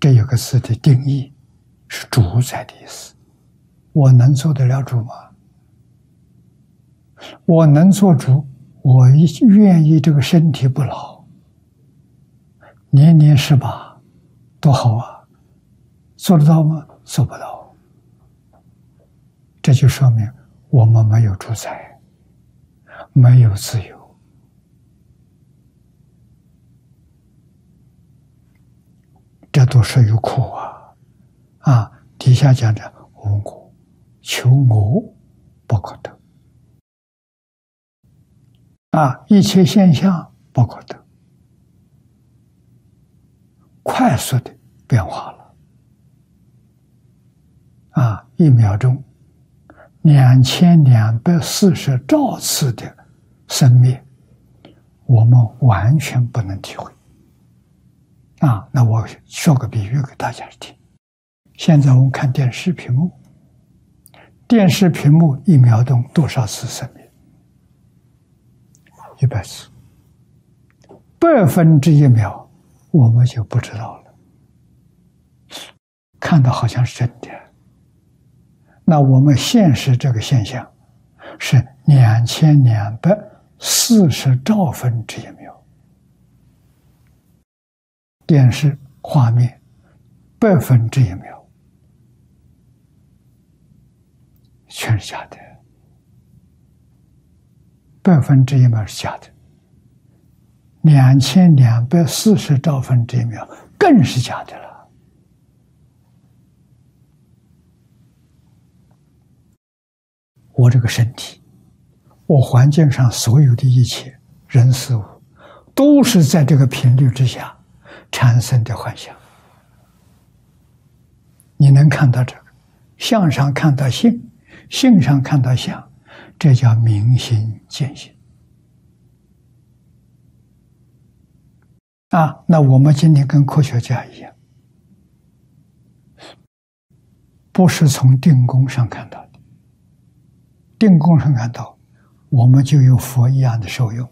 这有个字的定义是主宰的意思。我能做得了主吗？我能做主，我愿意这个身体不老，年年18，多好啊！做得到吗？做不到。这就说明我们没有主宰，没有自由。这都是有苦啊！底下讲着无我，求我不可得一切现象不可得，快速的变化了1秒钟2240兆次的生灭，我们完全不能体会那我说个比喻给大家听。现在我们看电视屏幕，电视屏幕1秒钟多少次生灭？100次，1/100秒我们就不知道了。看到好像是真的，那我们现实这个现象是2240兆分之1秒。电视画面1/1秒，全是假的，1/1秒是假的，2240兆分之1秒更是假的了。我这个身体，我环境上所有的一切人事物，都是在这个频率之下产生的幻象。你能看到这个，相上看到性，性上看到相，这叫明心见性那我们今天跟科学家一样，不是从定功上看到的，定功上看到，我们就有佛一样的受用。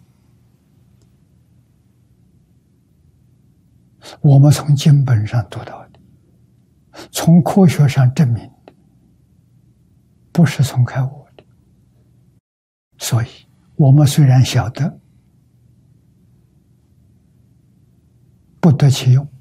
我们从经本上读到的，从科学上证明的，不是从开悟的。所以我们虽然晓得不得其用，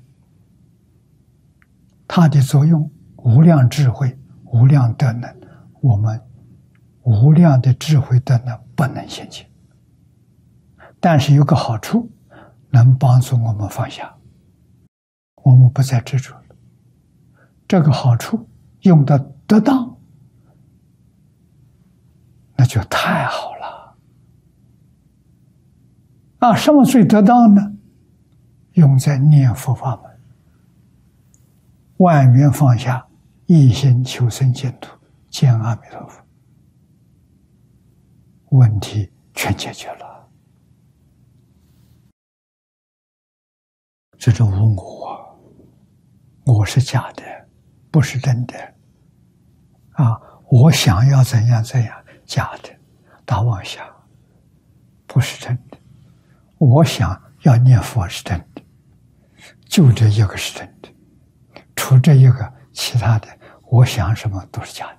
它的作用无量智慧、无量德能，我们无量的智慧德能不能现前。但是有个好处，能帮助我们放下，我们不再执着了。这个好处用得得当，那就太好了什么最得当呢？用在念佛法门，万缘放下，一心求生净土，见阿弥陀佛，问题全解决了。这是无我我是假的，不是真的我想要怎样怎样，假的，大妄想，不是真的。我想要念佛是真的，就这一个是真的，除这一个，其他的我想什么都是假的。